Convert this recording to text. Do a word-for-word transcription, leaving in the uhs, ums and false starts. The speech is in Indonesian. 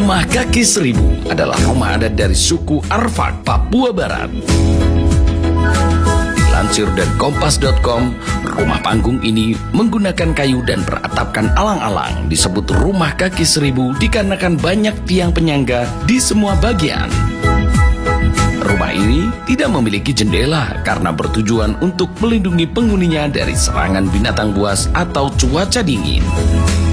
Rumah Kaki Seribu adalah rumah adat dari suku Arfak, Papua Barat. Lansir dari kompas titik com, rumah panggung ini menggunakan kayu dan beratapkan alang-alang. Disebut Rumah Kaki Seribu dikarenakan banyak tiang penyangga di semua bagian. Rumah ini tidak memiliki jendela karena bertujuan untuk melindungi penghuninya dari serangan binatang buas atau cuaca dingin.